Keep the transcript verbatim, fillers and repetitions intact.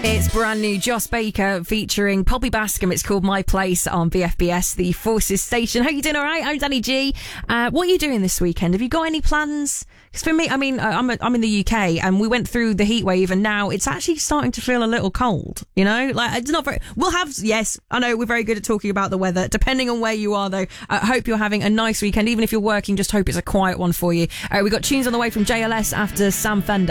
It's brand new Joss Baker featuring Poppy Bascom. It's called My Place on B F B S, the Forces station. How you doing? All right? I'm Danny G. Uh, what are you doing this weekend? Have you got any plans? Because for me, I mean, I'm a, I'm in the U K and we went through the heat wave and now it's actually starting to feel a little cold. You know, like it's not very. We'll have yes, I know we're very good at talking about the weather. Depending on where you are, though, I hope you're having a nice weekend. Even if you're working, just hope it's a quiet one for you. Uh, we got tunes on the way from J L S after Sam Fender.